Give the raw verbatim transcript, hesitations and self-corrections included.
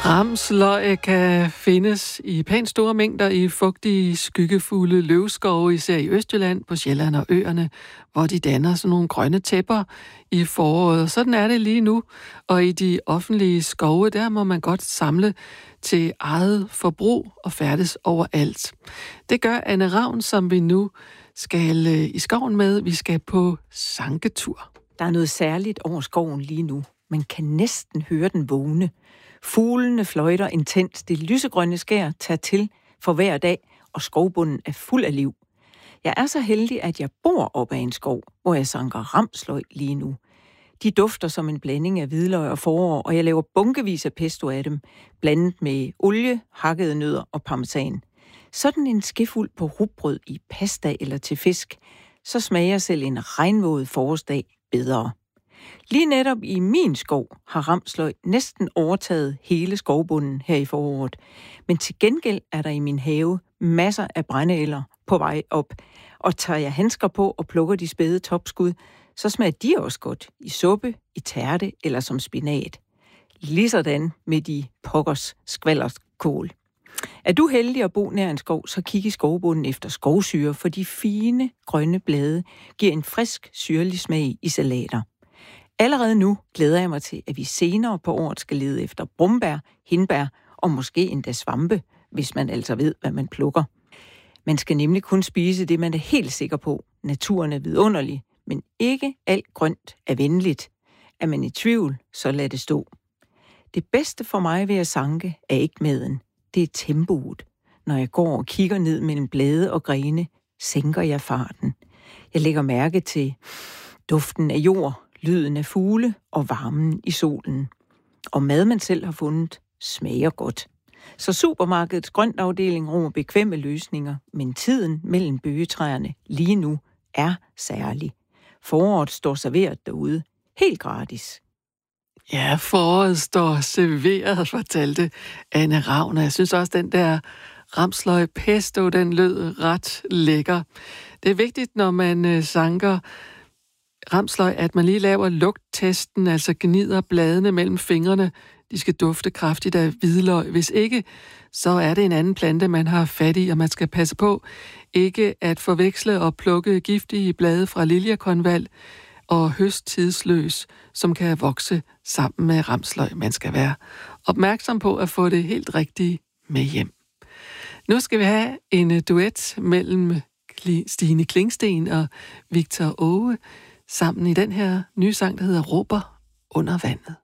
Ramsløg kan findes i pænt store mængder i fugtige, skyggefulde løvskove, især i Østjylland, på Sjælland og øerne, hvor de danner sådan nogle grønne tæpper i foråret. Sådan er det lige nu, og i de offentlige skove, der må man godt samle til eget forbrug og færdes overalt. Det gør Anne Ravn, som vi nu skal i skoven med. Vi skal på sanketur. Der er noget særligt over skoven lige nu. Man kan næsten høre den vågne. Fuglene fløjter intens, det lysegrønne skær tager til for hver dag, og skovbunden er fuld af liv. Jeg er så heldig, at jeg bor op ad en skov, hvor jeg sanker ramsløg lige nu. De dufter som en blanding af hvidløg og forår, og jeg laver bunkevis af pesto af dem, blandet med olie, hakkede nødder og parmesan. Sådan en skefuld på rugbrød i pasta eller til fisk, så smager selv en regnvåd forårsdag bedre. Lige netop i min skov har ramsløg næsten overtaget hele skovbunden her i foråret. Men til gengæld er der i min have masser af brændeælder på vej op. Og tager jeg handsker på og plukker de spæde topskud, så smager de også godt i suppe, i tærte eller som spinat. Ligesådan med de pokkers skvalderskål. Er du heldig at bo nær en skov, så kig i skovbunden efter skovsyre, for de fine grønne blade giver en frisk, syrlig smag i salater. Allerede nu glæder jeg mig til, at vi senere på året skal lede efter brumbær, hindbær og måske endda svampe, hvis man altså ved, hvad man plukker. Man skal nemlig kun spise det, man er helt sikker på. Naturen er vidunderlig, men ikke alt grønt er venligt. Er man i tvivl, så lad det stå. Det bedste for mig ved at sanke er ikke maden. Det er tempoet. Når jeg går og kigger ned mellem blade og grene, sænker jeg farten. Jeg lægger mærke til duften af jord, lyden af fugle og varmen i solen. Og mad, man selv har fundet, smager godt. Så supermarkedets grøntafdeling rummer bekvemme løsninger, men tiden mellem bøgetræerne lige nu er særlig. Foråret står serveret derude, helt gratis. Ja, foråret står serveret, fortalte Anne Ravn. Jeg synes også, den der ramsløg pesto, den lød ret lækker. Det er vigtigt, når man sanker ramsløg, at man lige laver lugttesten, altså gnider bladene mellem fingrene. De skal dufte kraftigt af hvidløg. Hvis ikke, så er det en anden plante, man har fat i, og man skal passe på ikke at forveksle og plukke giftige blade fra liljekonvalg og høst tidsløs, som kan vokse sammen med ramsløg. Man skal være opmærksom på at få det helt rigtige med hjem. Nu skal vi have en duet mellem Stine Klingsten og Victor Åge sammen i den her nye sang, der hedder Råber under vandet.